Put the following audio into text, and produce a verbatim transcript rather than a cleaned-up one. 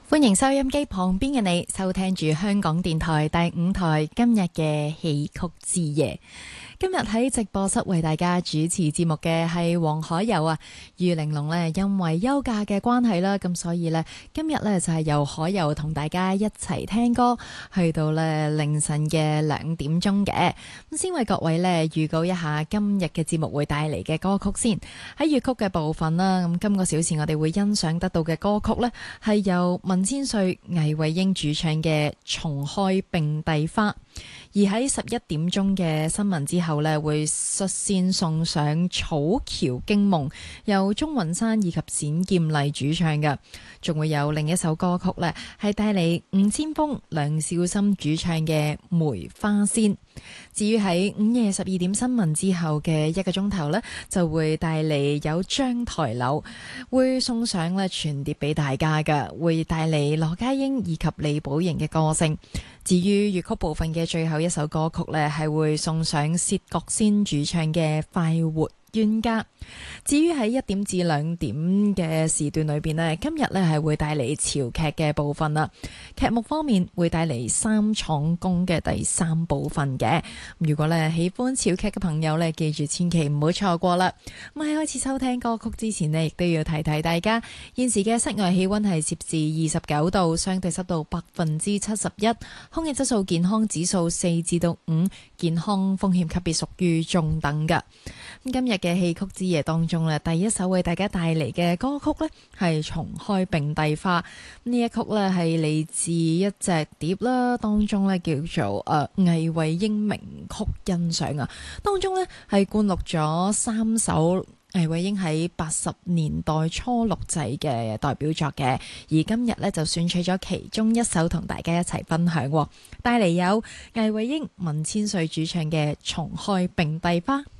歡迎收音機旁邊嘅你，收聽住香港電台第五台今日嘅戲曲之夜。今日喺直播室為大家主持節目嘅係黃海柔啊，余玲龍呢，因為休假嘅關係啦，咁所以呢，今日呢就係由海柔同大家一齊聽歌，去到呢凌晨嘅兩點鐘嘅。咁先為各位呢預告一下今日嘅節目會帶嚟嘅歌曲先。喺粵曲嘅部分啦，咁今個小時我哋會欣賞得到嘅歌曲呢，係由文千歲、魏慧英主唱嘅《重開並蒂花》。而喺十一點鐘嘅新聞之後呢，會率先送上《草橋驚夢》，由鍾雲山以及冼劍麗主唱嘅。仲會有另一首歌曲呢，係帶嚟吳千鋒、梁少心主唱嘅《梅花仙》。至於喺午夜十二點新聞之後嘅一個鐘頭呢，就會帶嚟有張台柳，會送上咧傳碟俾大家嘅，會帶嚟羅家英以及李寶瑩嘅歌聲。至於粵曲部分嘅最後一首歌曲呢，係會送上薛覺先主唱嘅《快活冤家》。至於喺一點至兩點嘅時段裏邊呢，今日呢係會帶嚟潮劇嘅部分啦。劇目方面會帶嚟三廠宮嘅第三部分嘅。如果呢喜歡潮劇嘅朋友呢，記住千祈唔好錯過啦。咁喺開始收聽歌曲之前呢，亦都要提提大家，現時嘅室外氣溫係攝氏二十九度，相對濕度百分之七十一，空氣質素健康指數四至到五，健康風險級別屬於中等㗎。咁今日嘅戲曲之夜當中咧，第一首為大家帶嚟嘅歌曲呢係《重開並蒂花》。呢一曲呢係嚟自一隻碟啦，當中呢叫做誒魏慧英名曲欣賞啊。當中呢係灌錄咗三首魏慧英喺八十年代初錄製嘅代表作嘅，而今日呢就選取咗其中一首同大家一齊分享，帶嚟有魏慧英、文千歲主唱嘅《重開並蒂花》。